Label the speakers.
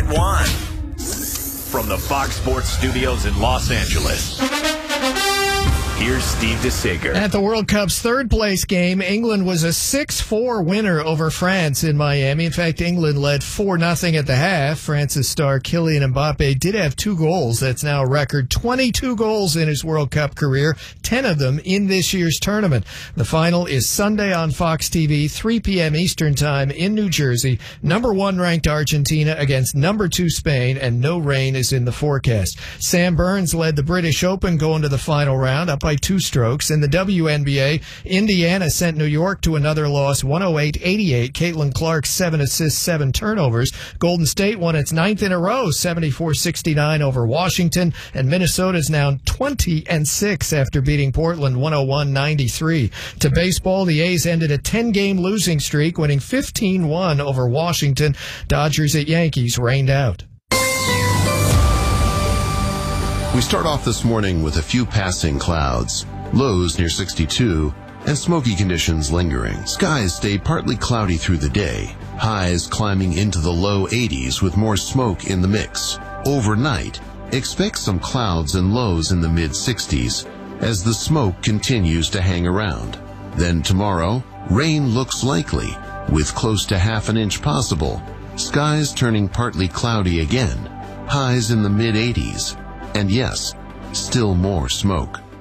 Speaker 1: 101.1 from the Fox Sports Studios in Los Angeles. Here's Steve DeSager.
Speaker 2: At the World Cup's third-place game, England was a 6-4 winner over France in Miami. In fact, England led 4-0 at the half. France's star Kylian Mbappe did have 2 goals. That's now a record 22 goals in his World Cup career, 10 of them in this year's tournament. The final is Sunday on Fox TV, 3 p.m. Eastern Time in New Jersey. Number 1 ranked Argentina against number 2 Spain, and no rain is in the forecast. Sam Burns led the British Open going to the final round, up by 2 strokes. In the WNBA, Indiana sent New York to another loss, 108-88. Caitlin Clark, 7 assists, 7 turnovers. Golden State won its 9th in a row, 74-69 over Washington. And Minnesota's now 20-6 after beating Portland 101-93. To baseball, the A's ended a 10-game losing streak, winning 15-1 over Washington. Dodgers at Yankees rained out.
Speaker 3: We start off this morning with a few passing clouds, lows near 62, and smoky conditions lingering. Skies stay partly cloudy through the day, highs climbing into the low 80s with more smoke in the mix. Overnight, expect some clouds and lows in the mid-60s as the smoke continues to hang around. Then tomorrow, rain looks likely, with close to half an inch possible. Skies turning partly cloudy again, highs in the mid-80s. And yes, still more smoke.